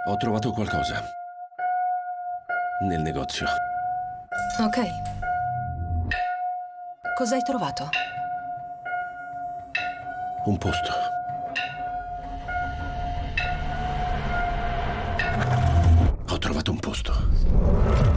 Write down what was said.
Ho trovato qualcosa. Nel negozio. Ok. Cos'hai trovato? Un posto. Ho trovato un posto.